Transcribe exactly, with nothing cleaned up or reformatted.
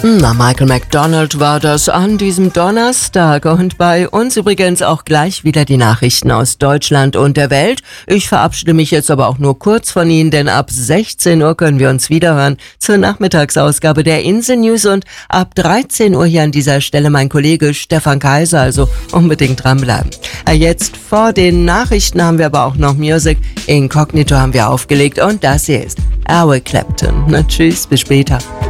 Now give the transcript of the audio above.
Na, Michael McDonald war das an diesem Donnerstag und bei uns übrigens auch gleich wieder die Nachrichten aus Deutschland und der Welt. Ich verabschiede mich jetzt aber auch nur kurz von Ihnen, denn ab sechzehn Uhr können wir uns wiederhören zur Nachmittagsausgabe der Insel News und ab dreizehn Uhr hier an dieser Stelle mein Kollege Stefan Kaiser, also unbedingt dranbleiben. Jetzt vor den Nachrichten haben wir aber auch noch Music. Incognito haben wir aufgelegt und das hier ist Eric Clapton. Na, tschüss, bis später.